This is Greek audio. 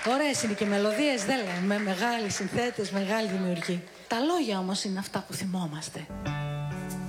Ωραίες είναι και μελωδίες, δεν λέμε. Μεγάλοι συνθέτες, μεγάλοι δημιουργοί. Τα λόγια όμως είναι αυτά που θυμόμαστε.